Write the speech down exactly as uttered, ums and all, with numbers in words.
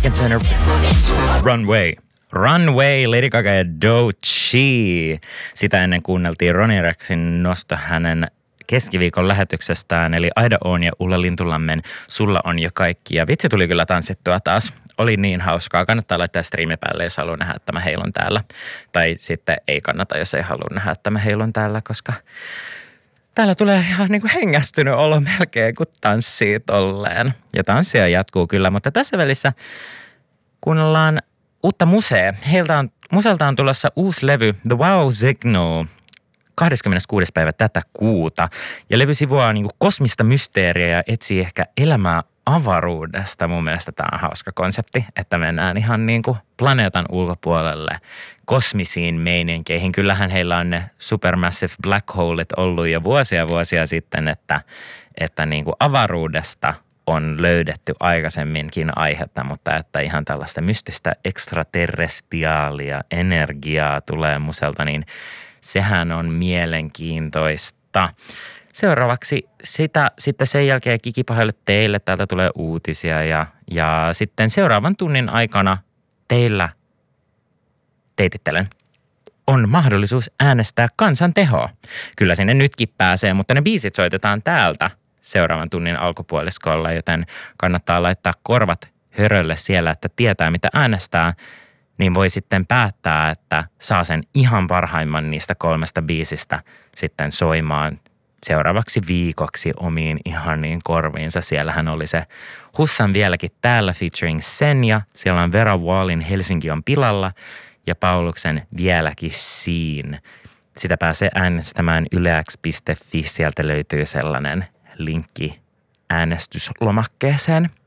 Center. Runway. Runway, Lady Gaga ja Doechii. Sitä ennen kuunneltiin Ronny Rexin nosto hänen keskiviikon lähetyksestään, eli Aida Oon ja Ulla Lintulammen Sulla on jo kaikki. Ja vitsi tuli kyllä tanssittua taas. Oli niin hauskaa. Kannattaa laittaa striimi päälle, jos haluaa nähdä, että mä heilun täällä. Tai sitten ei kannata, jos ei halua nähdä, että mä heilun täällä, koska täällä tulee ihan niin kuin hengästynyt olo melkein, kun tanssii tolleen. Ja tanssia jatkuu kyllä, mutta tässä välissä kuunnellaan uutta musea. Heiltä on, museelta on tulossa uusi levy, The Wow Signal, kahdeskymmeneskuudes päivä tätä kuuta. Ja levy sivuaa niin kuin kosmista mysteeriä ja etsii ehkä elämää avaruudesta. Mun mielestä tämä on hauska konsepti, että mennään ihan niin kuin planeetan ulkopuolelle kosmisiin meininkeihin. Kyllähän heillä on ne supermassive black holet ollut jo vuosia vuosia sitten, että, että niin kuin avaruudesta on löydetty aikaisemminkin aihetta, mutta että ihan tällaista mystistä ekstraterrestiaalia energiaa tulee muselta, niin sehän on mielenkiintoista. Seuraavaksi sitä, sitten sen jälkeen kikipahoille teille. Täältä tulee uutisia ja, ja sitten seuraavan tunnin aikana teillä, teitittelen, on mahdollisuus äänestää kansan tehoa. Kyllä sinne nytkin pääsee, mutta ne biisit soitetaan täältä seuraavan tunnin alkupuoliskolla, joten kannattaa laittaa korvat hörölle siellä, että tietää mitä äänestää, niin voi sitten päättää, että saa sen ihan parhaimman niistä kolmesta biisistä sitten soimaan seuraavaksi viikoksi omiin ihaniin korviinsa. Siellähän oli se Hussan vieläkin täällä featuring Senja. Siellä on Vera Wallin Helsinki on pilalla ja Pauluksen vieläkin siin. Sitä pääsee äänestämään yleäks piste fi. Sieltä löytyy sellainen linkki äänestyslomakkeeseen.